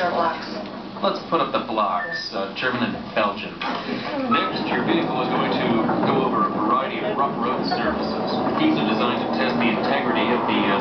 our blocks. Let's put up the blocks, German and Belgian. Next, your vehicle is going to go over a variety of rough road surfaces. These are designed to test the integrity of the